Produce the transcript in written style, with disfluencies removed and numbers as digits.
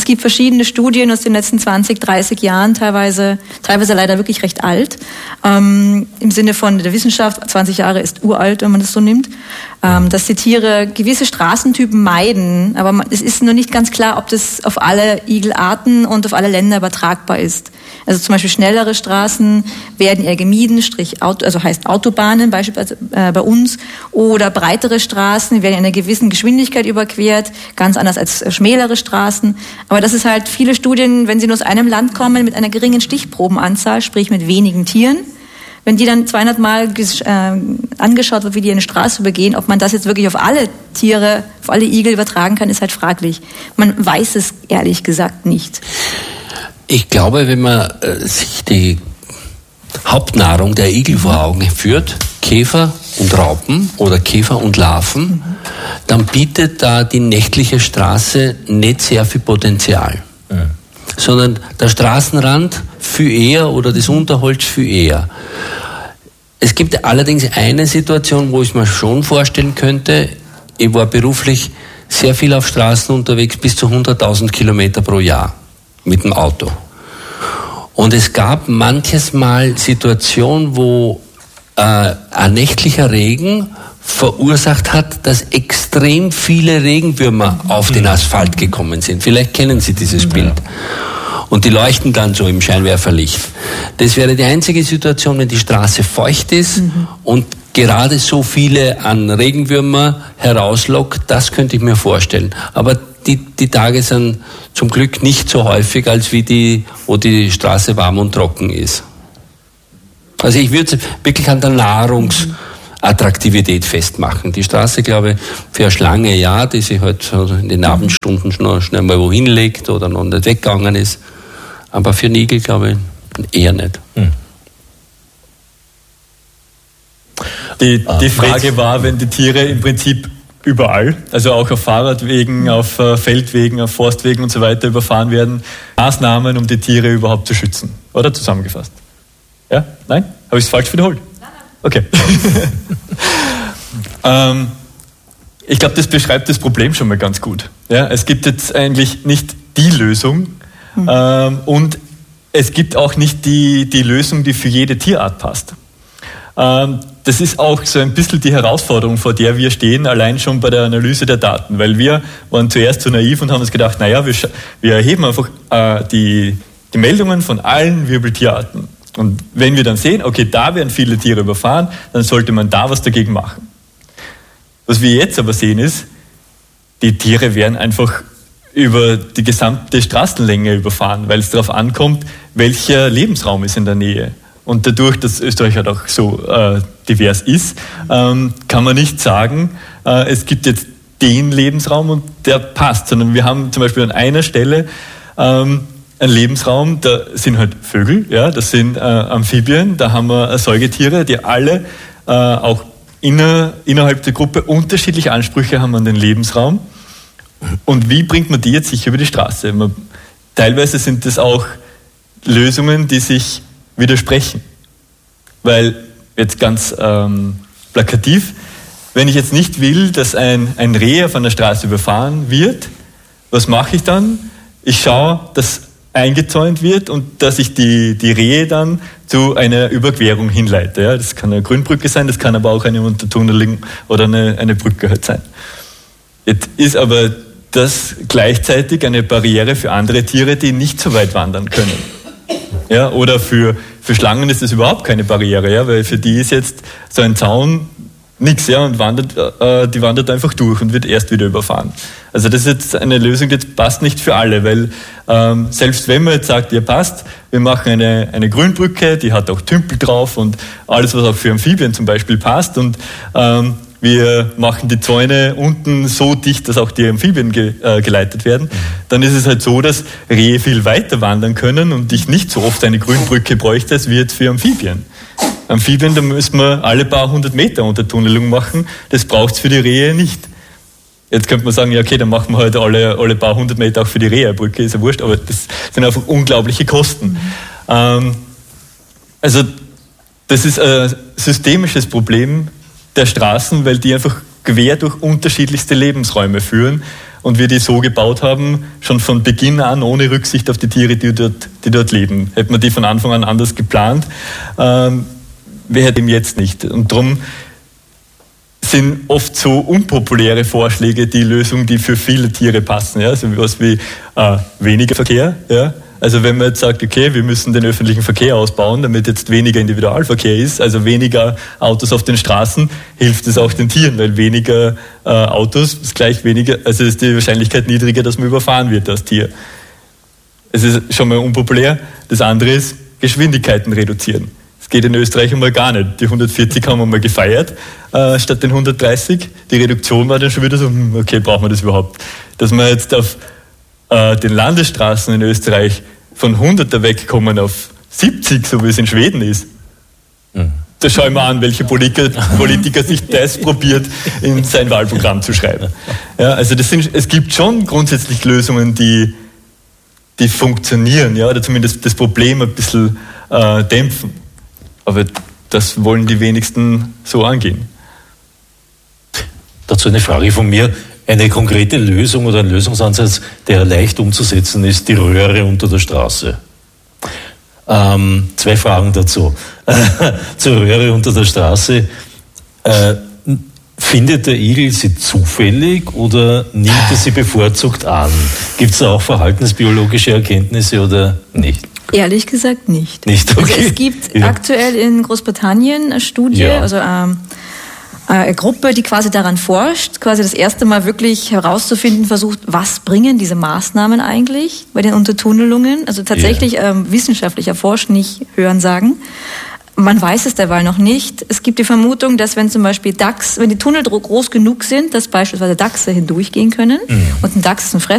es gibt verschiedene Studien aus den letzten 20, 30 Jahren, teilweise leider wirklich recht alt, im Sinne von der Wissenschaft, 20 Jahre ist uralt, wenn man das so nimmt, dass die Tiere gewisse Straßentypen meiden, aber es ist nur nicht ganz klar, ob das auf alle Igelarten und auf alle Länder übertragbar ist. Also zum Beispiel schnellere Straßen werden eher gemieden, also heißt Autobahnen beispielsweise bei uns, oder breitere Straßen werden in einer gewissen Geschwindigkeit überquert, ganz anders als schmälere Straßen. Aber das ist halt viele Studien, wenn sie nur aus einem Land kommen, mit einer geringen Stichprobenanzahl, sprich mit wenigen Tieren. Wenn die dann 200 Mal angeschaut wird, wie die eine Straße übergehen, ob man das jetzt wirklich auf alle Tiere, auf alle Igel übertragen kann, ist halt fraglich. Man weiß es ehrlich gesagt nicht. Ich glaube, wenn man sich die Hauptnahrung der Igel vor Augen führt, Käfer und Raupen oder Käfer und Larven, dann bietet da die nächtliche Straße nicht sehr viel Potenzial. Sondern der Straßenrand viel eher oder das Unterholz viel eher. Es gibt allerdings eine Situation, wo ich mir schon vorstellen könnte, ich war beruflich sehr viel auf Straßen unterwegs, bis zu 100.000 Kilometer pro Jahr mit dem Auto. Und es gab manches Mal Situationen, wo ein nächtlicher Regen verursacht hat, dass extrem viele Regenwürmer auf den Asphalt gekommen sind. Vielleicht kennen Sie dieses Bild. Und die leuchten dann so im Scheinwerferlicht. Das wäre die einzige Situation, wenn die Straße feucht ist und gerade so viele an Regenwürmer herauslockt, das könnte ich mir vorstellen. Aber die Tage sind zum Glück nicht so häufig, als wie die, wo die Straße warm und trocken ist. Also ich würde es wirklich an der Nahrungsattraktivität festmachen. Die Straße, glaube ich, für eine Schlange, ja, die sich halt in den Abendstunden schnell mal wohin legt oder noch nicht weggegangen ist. Aber für einen Igel, glaube ich, eher nicht. Die Frage war, wenn die Tiere im Prinzip überall, also auch auf Fahrradwegen, auf Feldwegen, auf Forstwegen und so weiter überfahren werden, Maßnahmen, um die Tiere überhaupt zu schützen. Oder zusammengefasst? Ja? Nein? Habe ich es falsch wiederholt? Okay. Ich glaube, das beschreibt das Problem schon mal ganz gut. Ja? Es gibt jetzt eigentlich nicht die Lösung und es gibt auch nicht die Lösung, die für jede Tierart passt. Das ist auch so ein bisschen die Herausforderung, vor der wir stehen, allein schon bei der Analyse der Daten, weil wir waren zuerst so naiv und haben uns gedacht, naja, wir erheben einfach die Meldungen von allen Wirbeltierarten. Und wenn wir dann sehen, okay, da werden viele Tiere überfahren, dann sollte man da was dagegen machen. Was wir jetzt aber sehen ist, die Tiere werden einfach über die gesamte Straßenlänge überfahren, weil es darauf ankommt, welcher Lebensraum ist in der Nähe. Und dadurch, dass Österreich halt auch so divers ist, kann man nicht sagen, es gibt jetzt den Lebensraum und der passt, sondern wir haben zum Beispiel an einer Stelle einen Lebensraum, da sind halt Vögel, ja, das sind Amphibien, da haben wir Säugetiere, die alle auch innerhalb der Gruppe unterschiedliche Ansprüche haben an den Lebensraum. Und wie bringt man die jetzt sicher über die Straße? Teilweise sind das auch Lösungen, die sich widersprechen. Weil, jetzt ganz plakativ, wenn ich jetzt nicht will, dass ein Reh auf einer Straße überfahren wird, was mache ich dann? Ich schaue, dass eingezäunt wird und dass ich die Rehe dann zu einer Überquerung hinleite. Ja, das kann eine Grünbrücke sein, das kann aber auch eine Untertunnelung oder eine Brücke halt sein. Jetzt ist aber das gleichzeitig eine Barriere für andere Tiere, die nicht so weit wandern können. Ja, oder für Schlangen ist das überhaupt keine Barriere, ja, weil für die ist jetzt so ein Zaun nichts, ja, und die wandert einfach durch und wird erst wieder überfahren. Also das ist jetzt eine Lösung, die jetzt passt nicht für alle, weil selbst wenn man jetzt sagt, ihr passt, wir machen eine Grünbrücke, die hat auch Tümpel drauf und alles, was auch für Amphibien zum Beispiel passt, und wir machen die Zäune unten so dicht, dass auch die Amphibien geleitet werden, dann ist es halt so, dass Rehe viel weiter wandern können und ich nicht so oft eine Grünbrücke bräuchte, als wir jetzt für Amphibien. Amphibien, da müssen wir alle paar 100 Meter Untertunnelung machen, das braucht es für die Rehe nicht. Jetzt könnte man sagen, ja okay, dann machen wir halt alle paar 100 Meter auch für die Rehebrücke, ist ja wurscht, aber das sind einfach unglaubliche Kosten. Also das ist ein systemisches Problem der Straßen, weil die einfach quer durch unterschiedlichste Lebensräume führen und wir die so gebaut haben, schon von Beginn an, ohne Rücksicht auf die Tiere, die dort leben. Hätte man die von Anfang an anders geplant, wäre dem jetzt nicht. Und darum sind oft so unpopuläre Vorschläge die Lösung, die für viele Tiere passen. Ja? Also was wie weniger Verkehr. Ja? Also wenn man jetzt sagt, okay, wir müssen den öffentlichen Verkehr ausbauen, damit jetzt weniger Individualverkehr ist, also weniger Autos auf den Straßen, hilft es auch den Tieren, weil weniger Autos ist gleich weniger, also ist die Wahrscheinlichkeit niedriger, dass man überfahren wird als Tier. Es ist schon mal unpopulär. Das andere ist Geschwindigkeiten reduzieren. Das geht in Österreich einmal gar nicht. Die 140 haben wir mal gefeiert, statt den 130. Die Reduktion war dann schon wieder so, okay, brauchen wir das überhaupt? Dass wir jetzt auf den Landesstraßen in Österreich von 100er wegkommen auf 70, so wie es in Schweden ist. Da schauen wir an, welche Politiker sich das probiert, in sein Wahlprogramm zu schreiben. Ja, also es gibt schon grundsätzlich Lösungen, die funktionieren, ja, oder zumindest das Problem ein bisschen dämpfen. Aber das wollen die wenigsten so angehen. Dazu eine Frage von mir. Eine konkrete Lösung oder ein Lösungsansatz, der leicht umzusetzen ist, die Röhre unter der Straße. 2 Fragen dazu. Zur Röhre unter der Straße. Findet der Igel sie zufällig oder nimmt er sie bevorzugt an? Gibt es da auch verhaltensbiologische Erkenntnisse oder nicht? Ehrlich gesagt nicht. Nicht, okay. Also es gibt aktuell in Großbritannien eine Studie, also eine Gruppe, die quasi daran forscht, quasi das erste Mal wirklich herauszufinden versucht, was bringen diese Maßnahmen eigentlich bei den Untertunnelungen. Also tatsächlich wissenschaftlich erforscht, nicht Hörensagen. Man weiß es derweil noch nicht. Es gibt die Vermutung, dass wenn zum Beispiel wenn die Tunnel groß genug sind, dass beispielsweise Dachse hindurchgehen können, und ein Dachs ist ein